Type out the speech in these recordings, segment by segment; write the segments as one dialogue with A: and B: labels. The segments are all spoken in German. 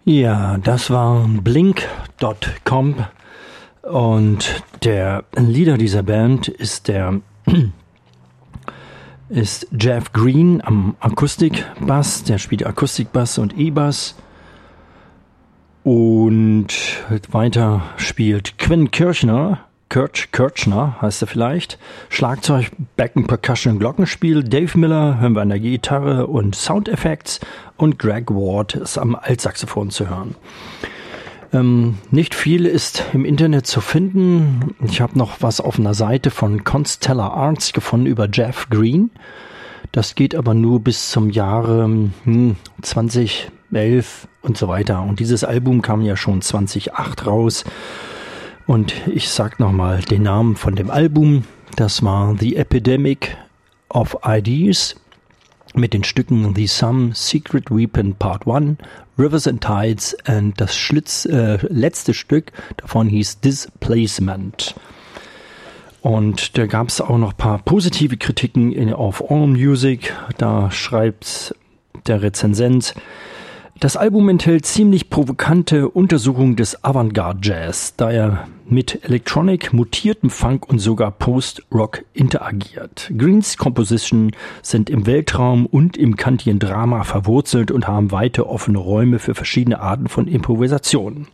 A: Ja, das war Blink.com und der Leader dieser Band ist Jeff Green am Akustikbass, der spielt Akustikbass und E-Bass. Und weiter spielt Quinn Kirchner heißt er vielleicht, Schlagzeug, Becken, Percussion, Glockenspiel. Dave Miller hören wir an der Gitarre und Soundeffects und Greg Ward ist am Altsaxophon zu hören. Nicht viel ist im Internet zu finden. Ich habe noch was auf einer Seite von Constellar Arts gefunden über Jeff Green. Das geht aber nur bis zum Jahre 2011 und so weiter. Und dieses Album kam ja schon 2008 raus. Und ich sag nochmal den Namen von dem Album. Das war The Epidemic of Ideas mit den Stücken The Some Secret Weapon Part 1, Rivers and Tides und das letzte Stück davon hieß Displacement. Und da gab es auch noch ein paar positive Kritiken auf AllMusic. Da schreibt der Rezensent: Das Album enthält ziemlich provokante Untersuchungen des Avantgarde-Jazz, da er mit Electronic, mutiertem Funk und sogar Post-Rock interagiert. Greens Kompositionen sind im Weltraum und im kantigen Drama verwurzelt und haben weite offene Räume für verschiedene Arten von Improvisationen.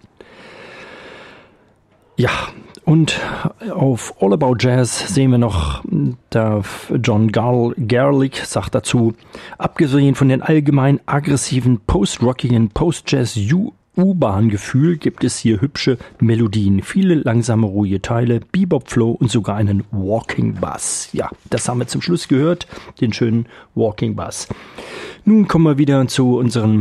A: Ja, und auf All About Jazz sehen wir noch, der John Garlick sagt dazu: Abgesehen von den allgemein aggressiven, post-rockigen, post-jazz U-Bahn-Gefühl gibt es hier hübsche Melodien, viele langsame, ruhige Teile, Bebop-Flow und sogar einen Walking Bass. Ja, das haben wir zum Schluss gehört, den schönen Walking Bass. Nun kommen wir wieder zu unseren,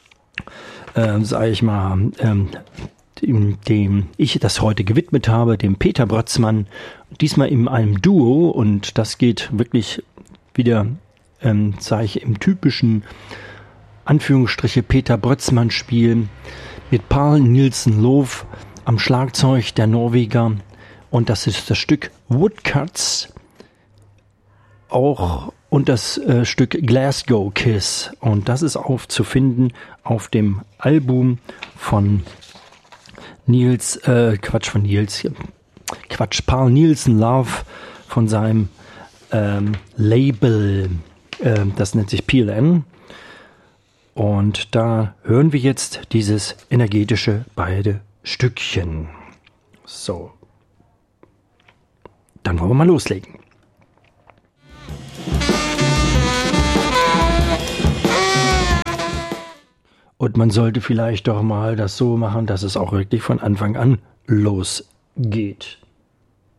A: dem ich das heute gewidmet habe, dem Peter Brötzmann, diesmal in einem Duo, und das geht wirklich wieder, im typischen Anführungsstriche Peter Brötzmann Spiel mit Paul Nielsen Loof am Schlagzeug, der Norweger, und das ist das Stück Woodcuts auch und das Stück Glasgow Kiss, und das ist aufzufinden auf dem Album von Paul Nielsen Love von seinem Label, das nennt sich PLN. Und da hören wir jetzt dieses energetische beide Stückchen. So, dann wollen wir mal loslegen. Und man sollte vielleicht doch mal das so machen, dass es auch wirklich von Anfang an losgeht.